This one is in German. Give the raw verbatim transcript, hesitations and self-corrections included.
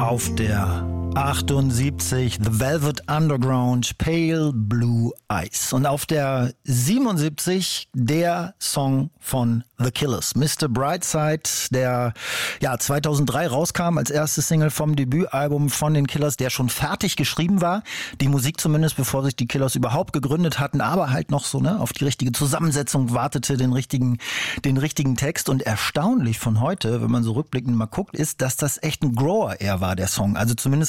Auf der achtundsiebzig The Velvet Underground, Pale Blue Eyes. Und auf der siebenundsiebzig der Song von The Killers, Mister Brightside, der ja zweitausenddrei rauskam als erste Single vom Debütalbum von den Killers, der schon fertig geschrieben war. Die Musik zumindest, bevor sich die Killers überhaupt gegründet hatten, aber halt noch so ne auf die richtige Zusammensetzung wartete, den richtigen, den richtigen Text. Und erstaunlich von heute, wenn man so rückblickend mal guckt, ist, dass das echt ein Grower eher war, der Song. Also zumindest